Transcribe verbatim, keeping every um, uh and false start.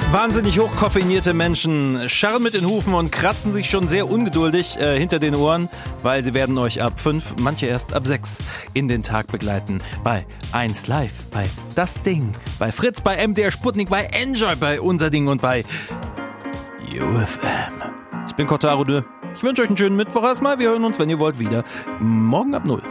Wahnsinnig hochkoffeinierte Menschen scharren mit den Hufen und kratzen sich schon sehr ungeduldig äh, hinter den Ohren, weil sie werden euch ab fünf, manche erst ab sechs in den Tag begleiten. Bei eins Live, bei Das Ding, bei Fritz, bei M D R Sputnik, bei Enjoy, bei Unser Ding und bei U F M. Ich bin Kotaro Dö. Ich wünsche euch einen schönen Mittwoch erstmal. Wir hören uns, wenn ihr wollt, wieder morgen ab null.